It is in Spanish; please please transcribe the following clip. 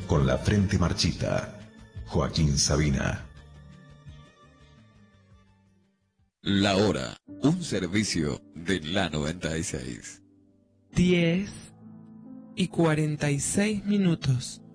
con la frente marchita. Joaquín Sabina. La hora, un servicio de la 96. 10:46.